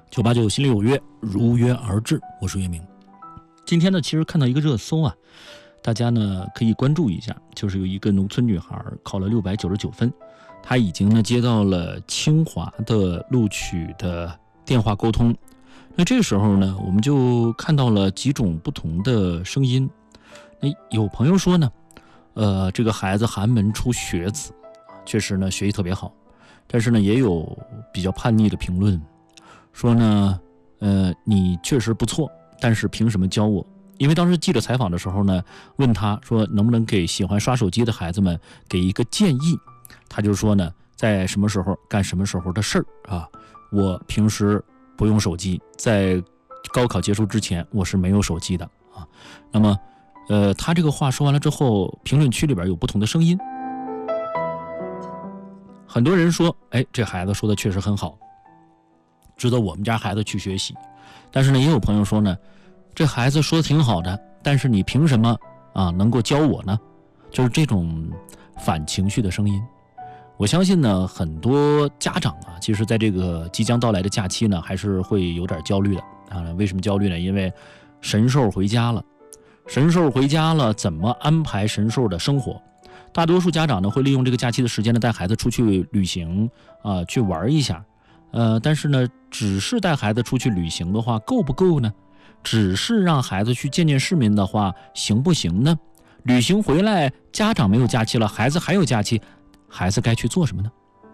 989心里有约，如约而至。我是岳明。今天呢，其实看到一个热搜啊，大家呢可以关注一下，就是有一个农村女孩考了699分，她已经呢接到了清华的录取的电话沟通。那这个时候呢，我们就看到了几种不同的声音。那有朋友说呢，这个孩子寒门出学子，确实呢学习特别好，但是呢也有比较叛逆的评论。说呢，你确实不错，但是凭什么教我？因为当时记者采访的时候呢，问他说能不能给喜欢刷手机的孩子们给一个建议，他就说呢，在什么时候干什么时候的事儿啊？我平时不用手机，在高考结束之前我是没有手机的啊。那么，他这个话说完了之后，评论区里边有不同的声音，很多人说，这孩子说的确实很好，值得我们家孩子去学习。但是呢，也有朋友说呢，这孩子说的挺好的，但是你凭什么啊能够教我呢？就是这种反情绪的声音。我相信呢，很多家长啊，其实在这个即将到来的假期呢，还是会有点焦虑的啊。为什么焦虑呢？因为神兽回家了，怎么安排神兽的生活？大多数家长呢，会利用这个假期的时间呢，带孩子出去旅行啊，去玩一下。但是呢，只是带孩子出去旅行的话，够不够呢？只是让孩子去见见世面的话，行不行呢？旅行回来，家长没有假期了，孩子还有假期，孩子该去做什么呢？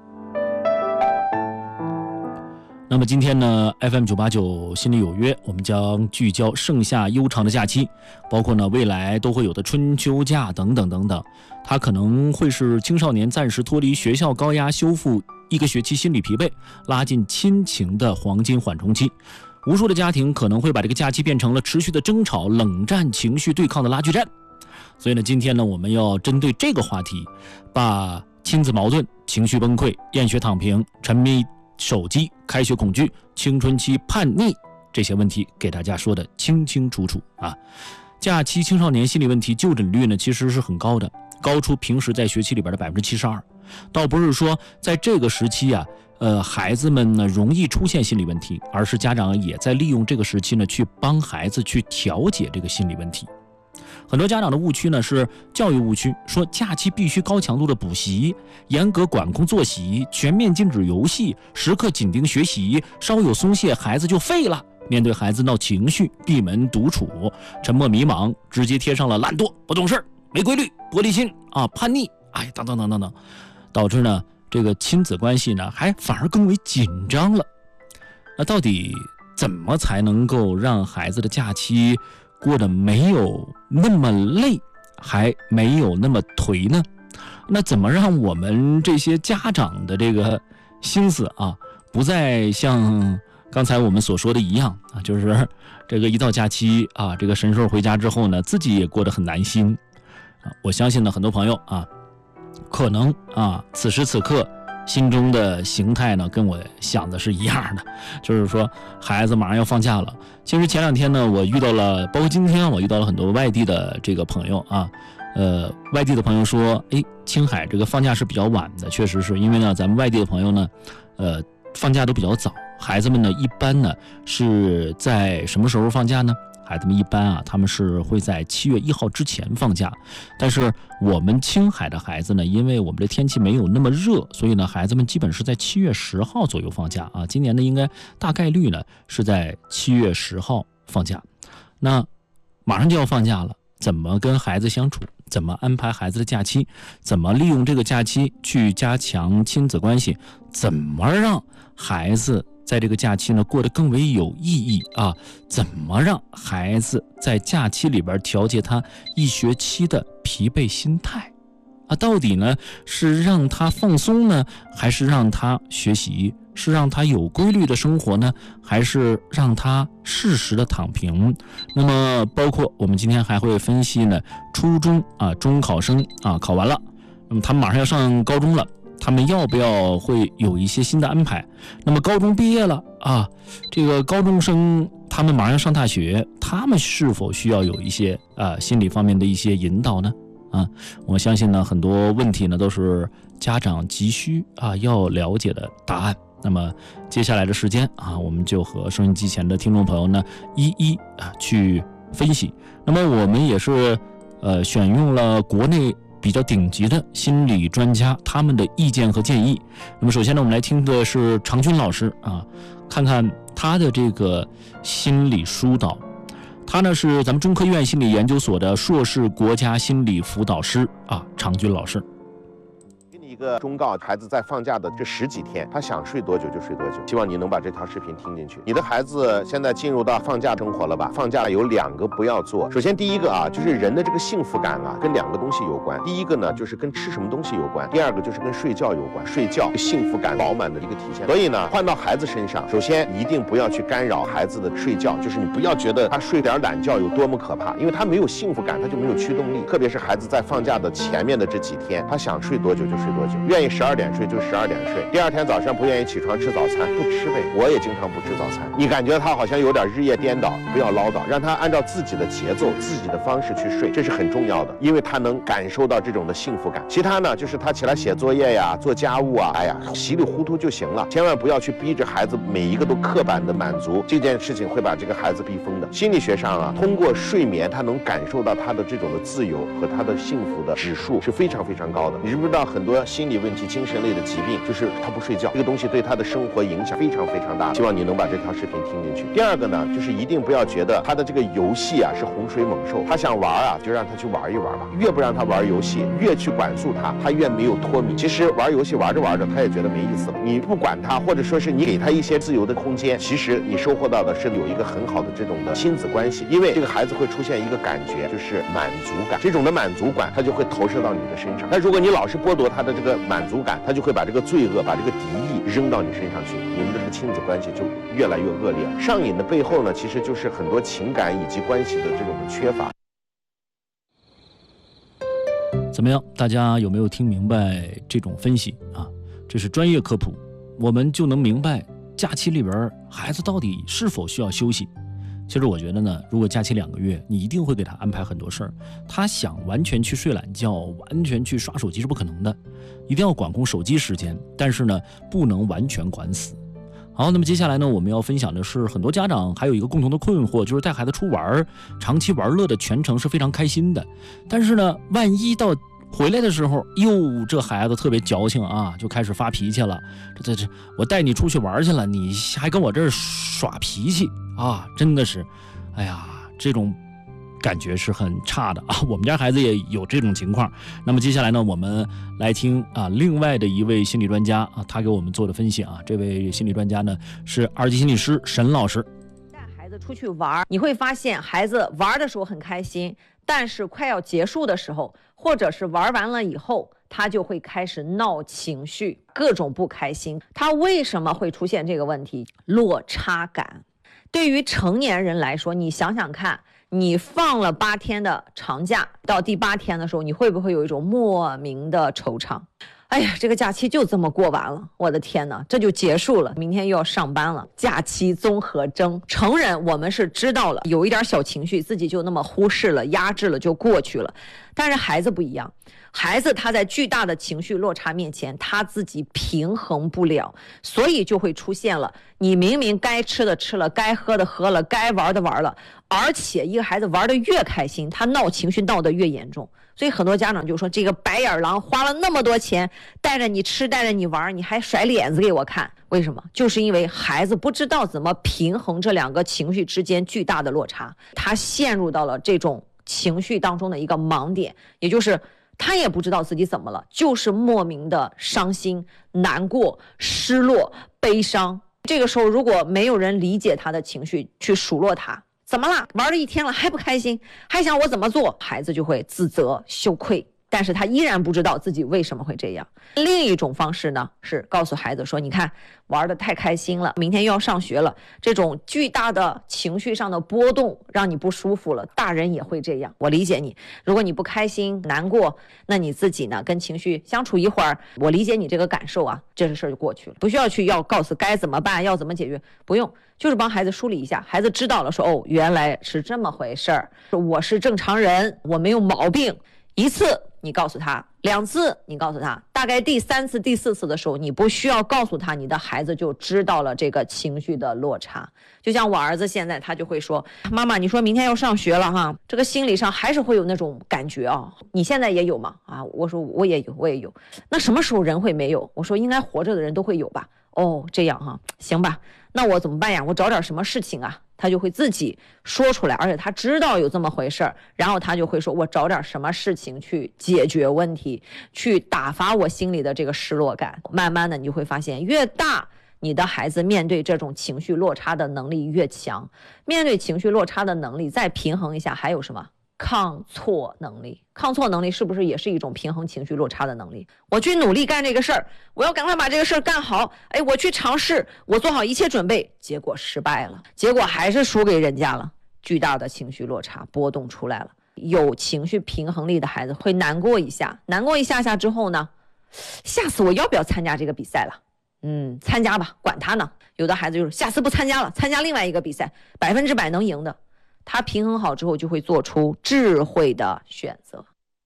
那么今天呢 FM 989心里有约，我们将聚焦盛夏悠长的假期，包括呢未来都会有的春秋假等等等等。它可能会是青少年暂时脱离学校高压，修复一个学期心理疲惫，拉近亲情的黄金缓冲期。无数的家庭可能会把这个假期变成了持续的争吵、冷战、情绪对抗的拉锯战。所以呢，今天呢，我们要针对这个话题，把亲子矛盾、情绪崩溃、厌学躺平、沉迷手机、开学恐惧、青春期叛逆这些问题给大家说的清清楚楚啊。假期青少年心理问题就诊率呢，其实是很高的，高出平时在学期里边的72%。倒不是说在这个时期啊，孩子们呢容易出现心理问题，而是家长也在利用这个时期呢去帮孩子去调节这个心理问题。很多家长的误区呢是教育误区，说假期必须高强度的补习，严格管控作息，全面禁止游戏，时刻紧盯学习，稍有松懈孩子就废了。面对孩子闹情绪，闭门独处，沉默迷茫，直接贴上了懒惰、不懂事、没规律、玻璃心啊、叛逆，等等等等等，导致呢这个亲子关系呢还反而更为紧张了。那到底怎么才能够让孩子的假期过得没有那么累，还没有那么颓呢？那怎么让我们这些家长的这个心思啊，不再像刚才我们所说的一样啊，就是这个一到假期啊，这个神兽回家之后呢，自己也过得很难心啊。我相信呢，很多朋友啊，可能啊，此时此刻心中的形态呢，跟我想的是一样的，就是说孩子马上要放假了。其实前两天呢，我遇到了，包括今天我遇到了很多外地的这个朋友啊，外地的朋友说，青海这个放假是比较晚的，确实是因为呢，咱们外地的朋友呢，放假都比较早，孩子们呢一般呢是在什么时候放假呢？孩子们一般啊，他们是会在7月1号之前放假，但是我们青海的孩子呢，因为我们的天气没有那么热，所以呢，孩子们基本是在7月10号左右放假啊。今年呢，应该大概率呢是在7月10号放假。那马上就要放假了，怎么跟孩子相处？怎么安排孩子的假期？怎么利用这个假期去加强亲子关系？怎么让孩子在这个假期呢过得更为有意义啊？怎么让孩子在假期里边调节他一学期的疲惫心态啊？到底呢是让他放松呢，还是让他学习？是让他有规律的生活呢，还是让他适时的躺平？那么包括我们今天还会分析呢，初中啊中考生啊考完了，那么他们马上要上高中了，他们要不要会有一些新的安排？那么高中毕业了啊，这个高中生他们马上要上大学，他们是否需要有一些心理方面的一些引导呢？我相信呢很多问题呢都是家长急需要了解的答案。 那么接下来的时间啊，我们就和收音机前的听众朋友呢一一去分析。那么我们也是选用了国内比较顶级的心理专家他们的意见和建议。那么首先呢，我们来听的是常军老师啊，看看他的这个心理疏导。他呢是咱们中科院心理研究所的硕士国家心理辅导师啊，常军老师。 一个忠告，孩子在放假的这10几天，他想睡多久就睡多久。希望你能把这条视频听进去。你的孩子现在进入到放假生活了吧？放假有2个不要做。首先第一个啊，就是人的这个幸福感啊，跟2个东西有关。第一个呢，就是跟吃什么东西有关；第二个就是跟睡觉有关。睡觉幸福感饱满的一个体现。所以呢，换到孩子身上，首先一定不要去干扰孩子的睡觉，就是你不要觉得他睡点懒觉有多么可怕，因为他没有幸福感，他就没有驱动力。特别是孩子在放假的前面的这几天，他想睡多久就睡多久。愿意12点睡就12点睡，第2天早上不愿意起床吃早餐，不吃呗。我也经常不吃早餐。你感觉他好像有点日夜颠倒，不要唠叨，让他按照自己的节奏、自己的方式去睡，这是很重要的，因为他能感受到这种的幸福感。其他呢，就是他起来写作业呀、做家务啊，哎呀，稀里糊涂就行了，千万不要去逼着孩子每一个都刻板的满足，这件事情会把这个孩子逼疯的。心理学上啊，通过睡眠，他能感受到他的这种的自由和他的幸福的指数是非常非常高的。你知不知道很多心理问题、精神类的疾病，就是他不睡觉，这个东西对他的生活影响非常非常大。希望你能把这条视频听进去。第2个呢，就是一定不要觉得他的这个游戏啊是洪水猛兽，他想玩啊就让他去玩一玩吧。越不让他玩游戏，越去管束他，他越没有脱敏。其实玩游戏玩着玩着，他也觉得没意思了。你不管他，或者说是你给他一些自由的空间，其实你收获到的是有一个很好的这种的亲子关系。因为这个孩子会出现一个感觉，就是满足感。这种的满足感，他就会投射到你的身上。但如果你老是剥夺他的这个满足感，他就会把这个罪恶、把这个敌意扔到你身上去，你们的这个亲子关系就越来越恶劣。上瘾的背后呢，其实就是很多情感以及关系的这种的缺乏。 怎么样？大家有没有听明白这种分析啊？这是专业科普，我们就能明白假期里边孩子到底是否需要休息。其实我觉得呢，如果假期2个月，你一定会给他安排很多事儿。他想完全去睡懒觉，完全去刷手机是不可能的，一定要管控手机时间，但是呢，不能完全管死。好，那么接下来呢，我们要分享的是很多家长还有一个共同的困惑，就是带孩子出玩，长期玩乐的全程是非常开心的，但是呢，万一到回来的时候，这孩子特别矫情啊，就开始发脾气了。这我带你出去玩去了，你还跟我这儿耍脾气啊，真的是，哎呀，这种感觉是很差的啊。我们家孩子也有这种情况。那么接下来呢，我们来听啊另外的一位心理专家啊，他给我们做的分析啊。这位心理专家呢是2级心理师沈老师。 带孩子出去玩，你会发现孩子玩的时候很开心，但是快要结束的时候，或者是玩完了以后，他就会开始闹情绪，各种不开心。他为什么会出现这个问题？落差感。对于成年人来说，你想想看，你放了8天的长假，到第8天的时候，你会不会有一种莫名的惆怅？哎呀，这个假期就这么过完了，我的天哪，这就结束了，明天又要上班了。假期综合征，成人我们是知道了，有一点小情绪，自己就那么忽视了、压制了，就过去了。但是孩子不一样，孩子他在巨大的情绪落差面前，他自己平衡不了，所以就会出现了，你明明该吃的吃了，该喝的喝了，该玩的玩了，而且一个孩子玩的越开心，他闹情绪闹得越严重。所以很多家长就说，这个白眼狼花了那么多钱带着你吃带着你玩，你还甩脸子给我看，为什么？就是因为孩子不知道怎么平衡这2个情绪之间巨大的落差，他陷入到了这种情绪当中的一个盲点，也就是他也不知道自己怎么了，就是莫名的伤心、难过、失落、悲伤。这个时候如果没有人理解他的情绪，去数落他，怎么了？玩了1天了还不开心，还想我怎么做？孩子就会自责、羞愧，但是他依然不知道自己为什么会这样。另一种方式呢，是告诉孩子说，你看玩得太开心了，明天又要上学了，这种巨大的情绪上的波动让你不舒服了，大人也会这样，我理解你。如果你不开心难过，那你自己呢跟情绪相处一会儿，我理解你这个感受啊，这事儿就过去了，不需要去要告诉该怎么办，要怎么解决，不用，就是帮孩子梳理一下，孩子知道了说，哦，原来是这么回事儿，我是正常人，我没有毛病。一次你告诉他，2次你告诉他，大概第3次、第4次的时候，你不需要告诉他，你的孩子就知道了这个情绪的落差。就像我儿子现在他就会说，妈妈，你说明天要上学了哈，这个心理上还是会有那种感觉啊。你现在也有吗？啊，我说我也有。那什么时候人会没有？我说应该活着的人都会有吧。哦，这样哈，行吧，那我怎么办呀？我找点什么事情啊？他就会自己说出来，而且他知道有这么回事儿，然后他就会说，我找点什么事情去解决问题，去打发我心里的这个失落感。慢慢的你就会发现，越大你的孩子面对这种情绪落差的能力越强。面对情绪落差的能力再平衡一下，还有什么？抗挫能力。抗挫能力是不是也是一种平衡情绪落差的能力？我去努力干这个事儿，我要赶快把这个事儿干好，我去尝试，我做好一切准备，结果失败了，结果还是输给人家了，巨大的情绪落差波动出来了。有情绪平衡力的孩子会难过一下下之后呢，下次我要不要参加这个比赛了？参加吧，管他呢。有的孩子就是下次不参加了，参加另外一个比赛，100%能赢的。他平衡好之后，就会做出智慧的选择。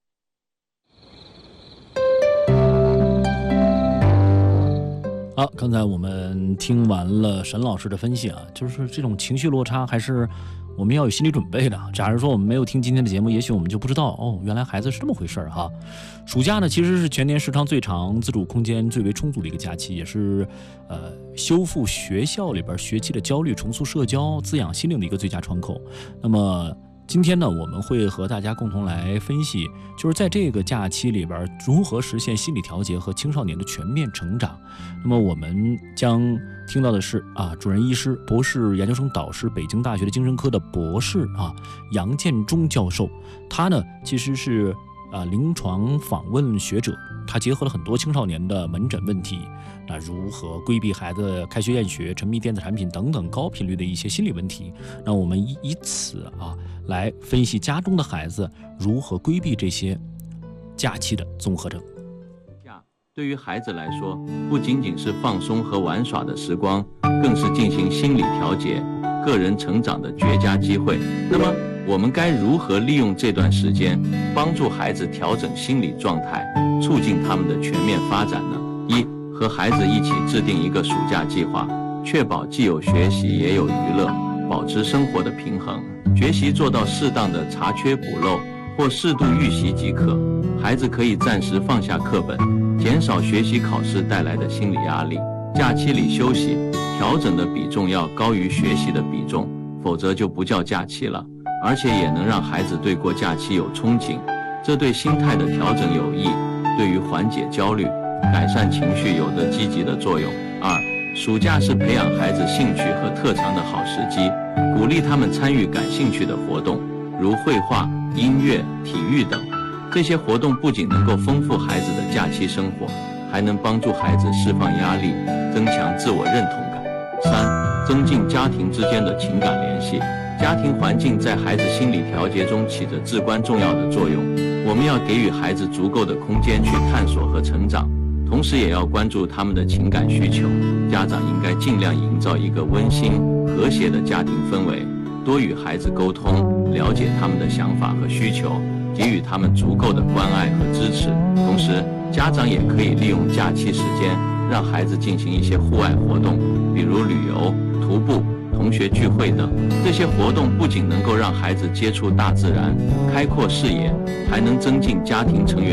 好，刚才我们听完了沈老师的分析啊，就是这种情绪落差还是我们要有心理准备的。假如说我们没有听今天的节目，也许我们就不知道原来孩子是这么回事哈。暑假呢，其实是全年时长最长、自主空间最为充足的一个假期，也是修复学校里边学期的焦虑、重塑社交、滋养心灵的一个最佳窗口。那么今天呢，我们会和大家共同来分析，就是在这个假期里边如何实现心理调节和青少年的全面成长。那么我们将听到的是主任医师、博士研究生导师，北京大学的精神科的博士杨建忠教授。他呢其实是临床访问学者，他结合了很多青少年的门诊问题，那如何规避孩子开学厌学、沉迷电子产品等等高频率的一些心理问题。那我们以此来分析家中的孩子如何规避这些假期的综合症。 对于孩子来说，不仅仅是放松和玩耍的时光，更是进行心理调节、个人成长的绝佳机会。那么我们该如何利用这段时间，帮助孩子调整心理状态，促进他们的全面发展呢？一、和孩子一起制定一个暑假计划，确保既有学习也有娱乐，保持生活的平衡。学习做到适当的查缺补漏或适度预习即可。孩子可以暂时放下课本，减少学习考试带来的心理压力。假期里休息，调整的比重要高于学习的比重，否则就不叫假期了。而且也能让孩子对过假期有憧憬，这对心态的调整有益，对于缓解焦虑、改善情绪有着积极的作用。二、暑假是培养孩子兴趣和特长的好时机，鼓励他们参与感兴趣的活动，如绘画、音乐、体育等。这些活动不仅能够丰富孩子的假期生活，还能帮助孩子释放压力，增强自我认同感。三、增进家庭之间的情感联系。家庭环境在孩子心理调节中起着至关重要的作用，我们要给予孩子足够的空间去探索和成长，同时也要关注他们的情感需求。家长应该尽量营造一个温馨、和谐的家庭氛围，多与孩子沟通，了解他们的想法和需求，给予他们足够的关爱和支持。同时，家长也可以利用假期时间，让孩子进行一些户外活动，比如旅游、徒步、同学聚会等。这些活动不仅能够让孩子接触大自然、开阔视野，还能增进家庭成员